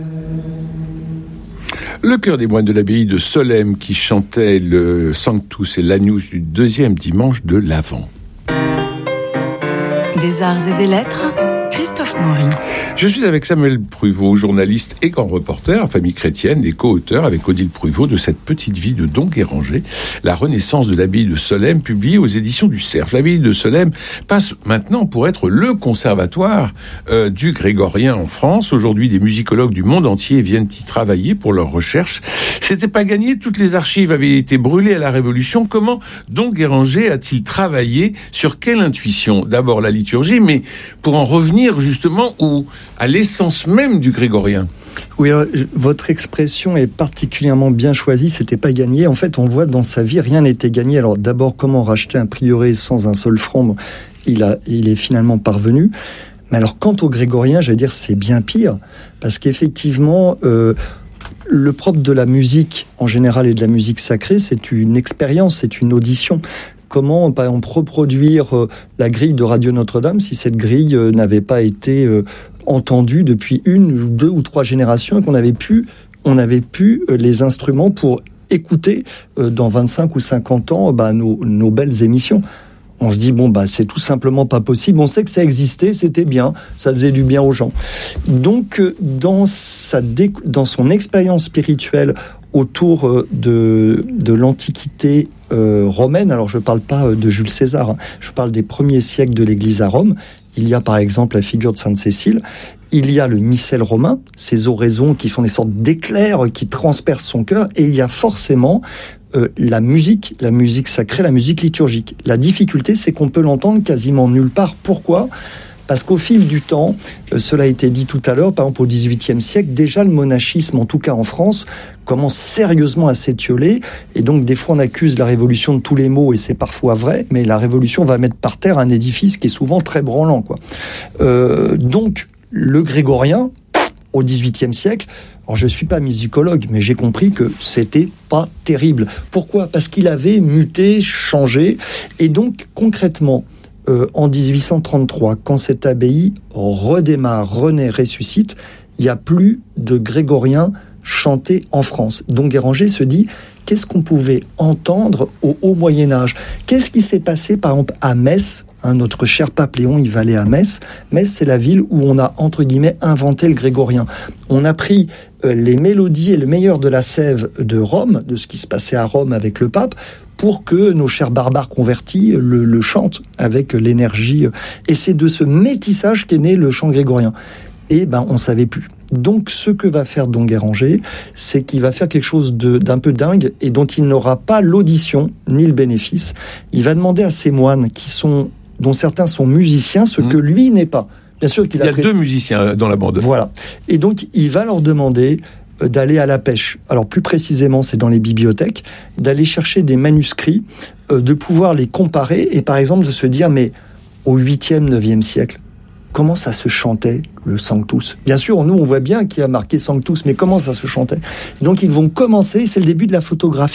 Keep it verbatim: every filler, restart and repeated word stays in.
Le chœur des moines de l'abbaye de Solesmes qui chantait le Sanctus et l'Agnus du deuxième dimanche de l'Avent. Des arts et des lettres, Christophe Maury. Je suis avec Samuel Pruvot, journaliste et grand reporter à Famille Chrétienne et co-auteur avec Odile Pruvot de cette petite vie de Don Guéranger, la renaissance de l'abbaye de Solesmes, publiée aux éditions du Cerf. L'abbaye de Solesmes passe maintenant pour être le conservatoire euh, du grégorien en France. Aujourd'hui, des musicologues du monde entier viennent y travailler pour leurs recherches. C'était pas gagné, toutes les archives avaient été brûlées à la Révolution. Comment Don Guéranger a-t-il travaillé? Sur quelle intuition? D'abord la liturgie, mais pour en revenir justement où à l'essence même du grégorien. Oui, alors, votre expression est particulièrement bien choisie, c'était pas gagné. En fait, on voit dans sa vie, rien n'était gagné. Alors d'abord, comment racheter un prieuré sans un seul franc? Il a, il est finalement parvenu. Mais alors, quant au grégorien, j'allais dire, c'est bien pire. Parce qu'effectivement, euh, le propre de la musique, en général, et de la musique sacrée, c'est une expérience, c'est une audition. Comment, par exemple, reproduire euh, la grille de Radio Notre-Dame si cette grille euh, n'avait pas été euh, entendue depuis une, deux ou trois générations et qu'on avait pu, on avait pu euh, les instruments pour écouter euh, dans vingt-cinq ou cinquante ans bah, nos, nos belles émissions. On se dit, bon, bah, c'est tout simplement pas possible. On sait que ça existait, c'était bien, ça faisait du bien aux gens. Donc, euh, dans, sa dé- dans son expérience spirituelle autour euh, de, de l'Antiquité euh, romaine, alors je ne parle pas euh, de Jules César, hein, je parle des premiers siècles de l'Église à Rome. Il y a par exemple la figure de Sainte Cécile, il y a le missel romain, ces oraisons qui sont des sortes d'éclairs qui transpercent son cœur, et il y a forcément euh, la musique, la musique sacrée, la musique liturgique. La difficulté, c'est qu'on peut l'entendre quasiment nulle part. Pourquoi ? Parce qu'au fil du temps, euh, cela a été dit tout à l'heure, par exemple au dix-huitième siècle, déjà le monachisme, en tout cas en France, commence sérieusement à s'étioler. Et donc des fois on accuse la révolution de tous les maux, et c'est parfois vrai, mais la révolution va mettre par terre un édifice qui est souvent très branlant, quoi. Euh, donc le grégorien, au dix-huitième siècle, alors je ne suis pas musicologue, mais j'ai compris que c'était pas terrible. Pourquoi ? Parce qu'il avait muté, changé, et donc concrètement, Euh, en dix-huit cent trente-trois, quand cette abbaye redémarre, renaît, ressuscite, il n'y a plus de grégorien chanté en France. Don Guéranger se dit, qu'est-ce qu'on pouvait entendre au haut Moyen-Âge ? Qu'est-ce qui s'est passé, par exemple, à Metz ? Hein, notre cher pape Léon, il va aller à Metz. Metz, c'est la ville où on a, entre guillemets, inventé le grégorien. On a pris euh, les mélodies et le meilleur de la sève de Rome, de ce qui se passait à Rome avec le pape, pour que nos chers barbares convertis le, le chantent avec l'énergie. Et c'est de ce métissage qu'est né le chant grégorien. Et ben, on ne savait plus. Donc, ce que va faire Don Guéranger, c'est qu'il va faire quelque chose de, d'un peu dingue et dont il n'aura pas l'audition ni le bénéfice. Il va demander à ses moines, qui sont, dont certains sont musiciens, ce mmh. que lui n'est pas. Bien sûr qu'il il y a a pré... deux musiciens dans la bande. Voilà. Et donc, il va leur demander d'aller à la pêche. Alors plus précisément, c'est dans les bibliothèques, d'aller chercher des manuscrits, euh, de pouvoir les comparer et par exemple de se dire, mais au huitième, neuvième siècle, comment ça se chantait le Sanctus ? Bien sûr, nous on voit bien qu'il y a marqué Sanctus, mais comment ça se chantait ? Donc ils vont commencer, c'est le début de la photographie.